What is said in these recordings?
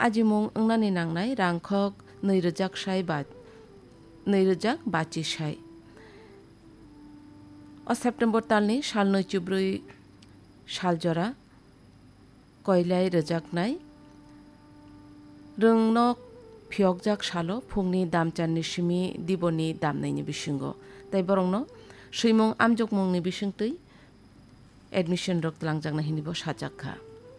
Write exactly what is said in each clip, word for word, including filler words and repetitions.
आजिमुं ओंनानि नांनाय रांखक नैरोजा साय बा नैरोजा बाजि साय अ सेप्टेम्बर तालनि साल नैजिब्रै साल जरा कयलाय रोजाकनाय रोंनक फियकजाक सालो फुंनि दामचाननि सिमि दिबनि दामनायनि बिसिंगो ताइ बरंनो सैमुं आमजकमुंनि बिसिंतै एडमिशन रक लांजांना हिनिबो साजाखा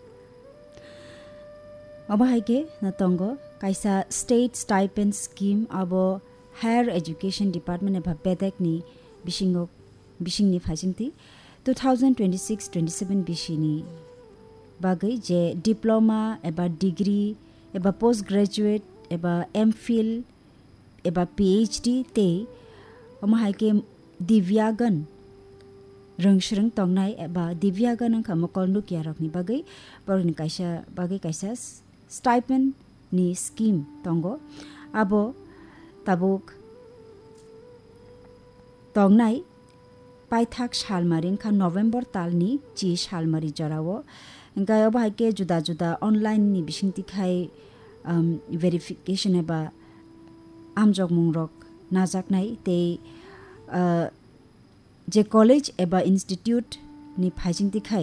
अबहायके नतंगो काइसा स्टेट स्टाइपेंड स्कीम अबो हायर एजुकेशन डिपार्टमेंट एबा बेदेकनि बिसिंगो बिसिंनि फाइसिंति twenty twenty-six twenty-seven बिसिनि बागै जे डिप्लोमा एबा डिग्री एबा पोस्ट ग्रेजुएट एबा एमफिल एबा पीएचडी ते अमहायके दिव्यागन रोंसरं तंगनाय एबा दिव्यागन अंका मकलनु कियारकनि बागै बरनि काइसा बागै काइसा स्टाइपेंड नि स्कीम तंगो आबो ताबुक तंगनाय पाइथाक सालमारि का नवेम्बर तालनि ची सालमारि जरावो गाय बाहायके जुदा जुदा ऑनलाइन नि बिसिंति खाय वेरिफिकेशन एबा आमजक मुंरक नाजाकनाय ते जे कॉलेज एबा इंस्टीट्यूट नि फाइजिंति खाय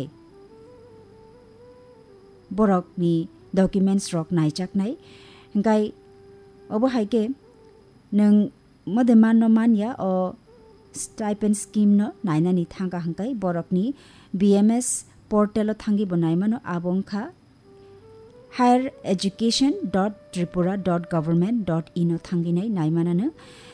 बरक नि डॉक्यूमेंट्स रक नायजाकनाय गाय अबहायके नों मदेमान न मानिया अ स्टाइपेंड स्कीम न नायनानि थांगा हंकाय बरकनि BMS portal थांगी बनायमानो आबंखा higher education dot Tripura dot government dot in थांगिनाय नायमानानो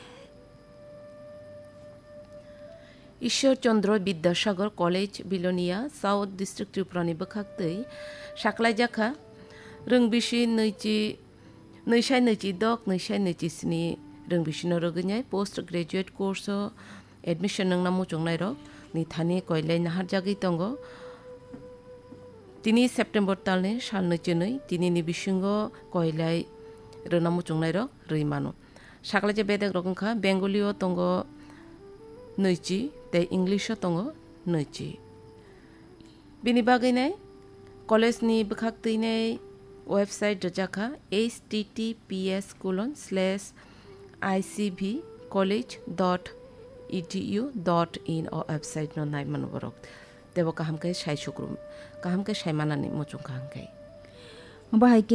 Ishwar Chandra Vidyasagar college Belonia south district त्रिपुरानि बखाक्तै साख्लायजाखा रोंबिसि नैजि नैसाय नैजि दक नैसाय नैजि स्नि रोंबिसिनो रोगैनाय पोस्ट ग्रेजुएट कोर्स एडमिशन नोंना मुचंनाय रक नि थानि कयलाय नाहार जागै तंगो तिनि सेप्टेम्बर तालनि साल नैजिनै तिनिनि बिसिंगो कयलाय रोना मुचंनाय रक रैमानो साख्लायजा बेदेक रकंखा बेंगलियो तंगो नैजि ते इंग्लिशो तंगो नैजि बिनि बागैनाय कलेजनि बखाक्तैनाय website रजाखा H T T P S colon slash आई सी भी college dot E D U dot in a website न नाय मनबरक देबो काहमके साय सुग्रुम काहमके सायमानानि मुचुं काहमके बाहायके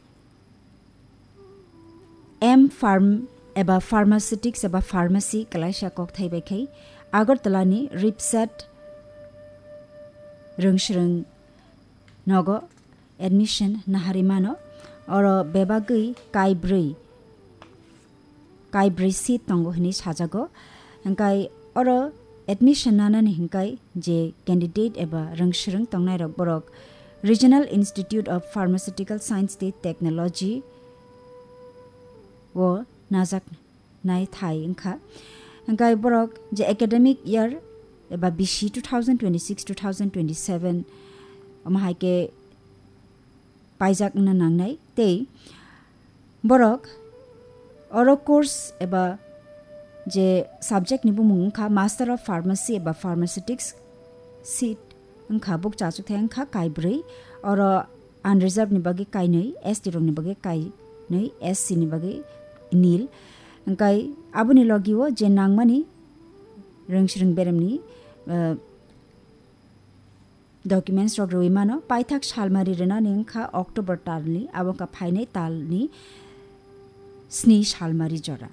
एम फार्म एबा फार्मास्यूटिक्स एबा फार्मेसी कलाइसा कक थाइबायखै आगरतलानि रिपसेट रोंसरं नगो एडमिशन नाहारिमानो और बेबागै काइब्रै काइब्रै सीट तंगो हनि साजागो हंकाय और एडमिशन नानानि हंकाय जे कैंडिडेट एबा रोंसरं तंगनाय रक बरक regional institute of pharmaceutical science ते टेक्नोलॉजी वो नाजाक नाय थाय इंखा हंकाय बरक जे एकेडमिक ईयर एबा BC twenty twenty-six twenty twenty-seven अमहायके पाइजाक न नांनाय ते बरक और कोर्स एबा जे सब्जेक्ट निबु मुंखा मास्टर ऑफ फार्मेसी एबा फार्मास्यूटिक्स सीट अंखा बुक चाचु थे अंखा काइब्रै और अनरिजर्व नि बगे काइनै एसटी रोग नि बगे काइनै एससी नि बगे नील अंकाय आबुनि लगिवो जे नांगमानि रोंसरं बेरमनि डॉक्यूमेंट्स रग रोइमानो पाइथाक सालमारि रेना निंखा अक्टोबर तालनि आबका फाइनै तालनि स्नि सालमारि जरा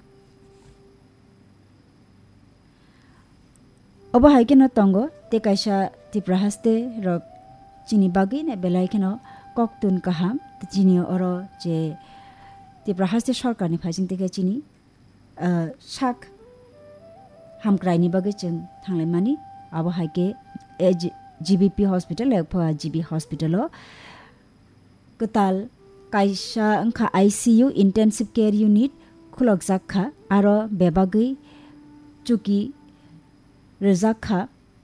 अबहायके न तंगो ते काइसा तिप्राहास्ते रक चिनि बागै ने बेलायखेनो कक्तुन काहाम चिनि और जे तिप्राहास्ते सरकारनि फाइसिं तेके चिनि साक हामक्राइनि बागै जों थांलायमानि आबहायके जीबीपी हॉस्पिटल लेखा GB hospital कताल काइसा अंखा ICU intensive care unit खुलक जाखा आरो बेबागै चुकी रजाखा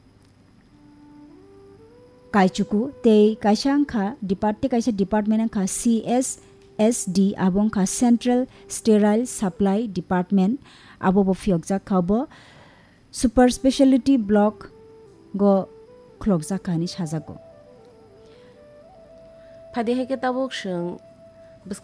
काइचुकु ते काइसा अंखा department काइसा department अंखा CSSD आबंखा central sterile supply department आबो बफियक जाखाबो सुपर स्पेशलिटी ब्लॉक गो खुलक जाखानि साजागो फादेहेके ताबुक जों